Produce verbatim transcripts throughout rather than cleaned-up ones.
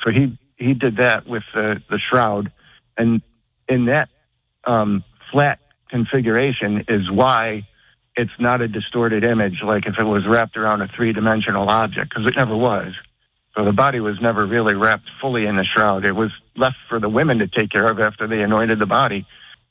So he, he did that with the, the shroud. And in that um, flat configuration is why it's not a distorted image like if it was wrapped around a three-dimensional object, because it never was. So the body was never really wrapped fully in the shroud. It was left for the women to take care of after they anointed the body.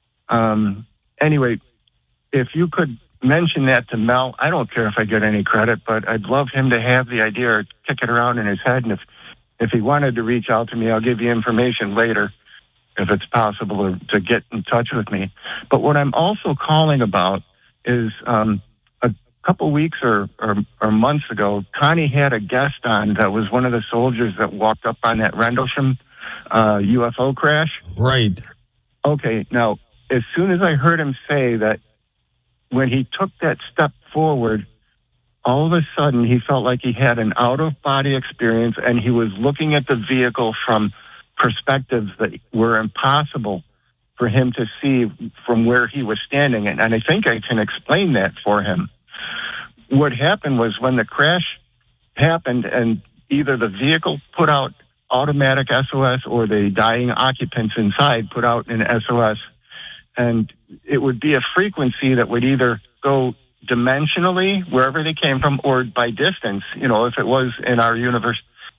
Um, anyway, if you could mention that to Mel, I don't care if I get any credit, but I'd love him to have the idea or kick it around in his head. And if, if he wanted to reach out to me, I'll give you information later if it's possible to, to get in touch with me. But what I'm also calling about is um, a couple weeks or, or, or months ago, Connie had a guest on that was one of the soldiers that walked up on that Rendlesham uh, U F O crash. Right. Okay, now, as soon as I heard him say that when he took that step forward, all of a sudden he felt like he had an out-of-body experience and he was looking at the vehicle from perspectives that were impossible for him to see from where he was standing. And, and I think I can explain that for him. What happened was when the crash happened and either the vehicle put out automatic S O S or the dying occupants inside put out an S O S, and it would be a frequency that would either go dimensionally, wherever they came from, or by distance, you know, if it was in our universe.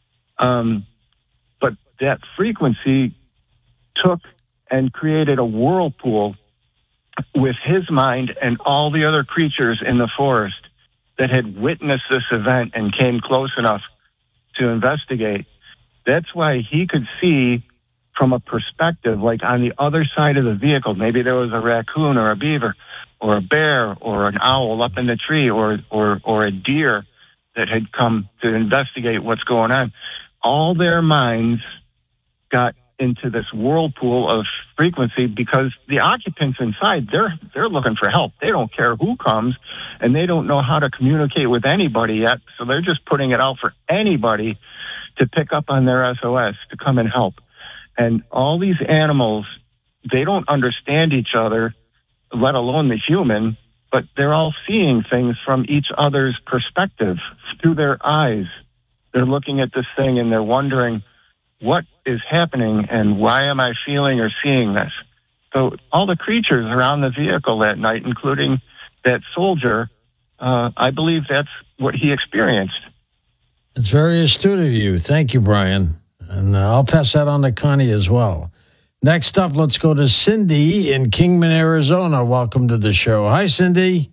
Um, but that frequency took and created a whirlpool with his mind and all the other creatures in the forest that had witnessed this event and came close enough to investigate. That's why he could see from a perspective, like on the other side of the vehicle, maybe there was a raccoon or a beaver or a bear or an owl up in the tree or, or, or a deer that had come to investigate what's going on. All their minds got into this whirlpool of frequency because the occupants inside, they're, they're looking for help. They don't care who comes and they don't know how to communicate with anybody yet. So they're just putting it out for anybody to pick up on their S O S to come and help. And all these animals, they don't understand each other, let alone the human, but they're all seeing things from each other's perspective through their eyes. They're looking at this thing and they're wondering, what is happening and why am I feeling or seeing this? So all the creatures around the vehicle that night, including that soldier, uh, I believe that's what he experienced. It's very astute of you. Thank you, Brian. And uh, I'll pass that on to Connie as well. Next up, let's go to Cindy in Kingman, Arizona. Welcome to the show. Hi, Cindy.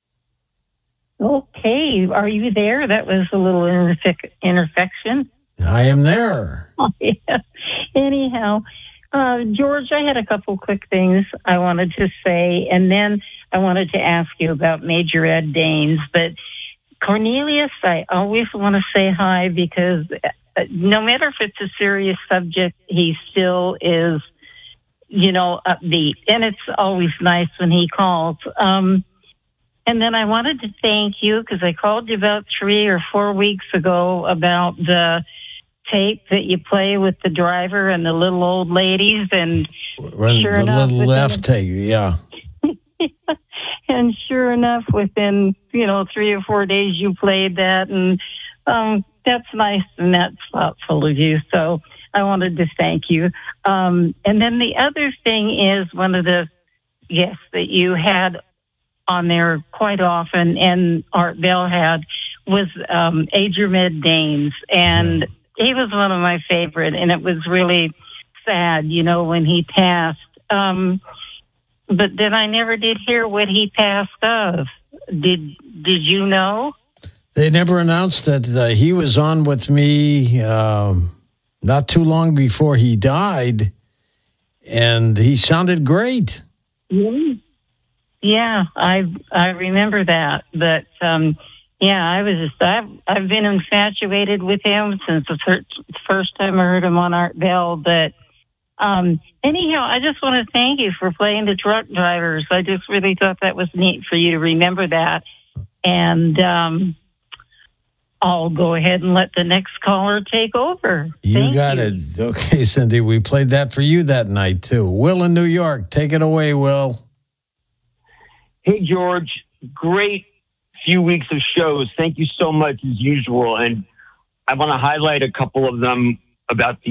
Okay. Are you there? That was a little interfe- interfection. I am there. Oh, yeah. Anyhow, uh, George, I had a couple quick things I wanted to say, and then I wanted to ask you about Major Ed Danes. But Cornelius, I always want to say hi because uh, no matter if it's a serious subject, he still is, you know, upbeat. And it's always nice when he calls. Um, and then I wanted to thank you because I called you about three or four weeks ago about the tape that you play with the driver and the little old ladies, and when sure the enough, little left tape, yeah. And sure enough, within you know three or four days, you played that, and um, that's nice and that's thoughtful of you. So I wanted to thank you. Um, and then the other thing is one of the guests that you had on there quite often, and Art Bell had, was um, Adrian Danes, and. Yeah. He was one of my favorite, and it was really sad, you know, when he passed. Um, but then I never did hear what he passed of. Did Did you know? They never announced that uh, he was on with me um, not too long before he died, and he sounded great. Yeah, yeah I I remember that, but. Um, Yeah, I was just, I've, I've been infatuated with him since the fir- first time I heard him on Art Bell. But um, anyhow, I just want to thank you for playing the truck drivers. I just really thought that was neat for you to remember that. And um, I'll go ahead and let the next caller take over. You thank got you. it. Okay, Cindy, we played that for you that night, too. Will in New York. Take it away, Will. Hey, George. Great few weeks of shows. Thank you so much as usual. And I want to highlight a couple of them about the